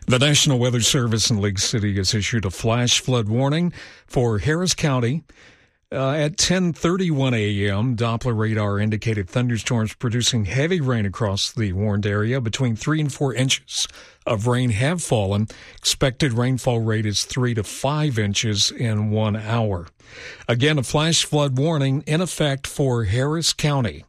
The National Weather Service in Lake City has issued a flash flood warning for Harris County. At 10:31 a.m., Doppler radar indicated thunderstorms producing heavy rain across the warned area. Between 3 and 4 inches of rain have fallen. Expected rainfall rate is 3 to 5 inches in 1 hour. Again, a flash flood warning in effect for Harris County.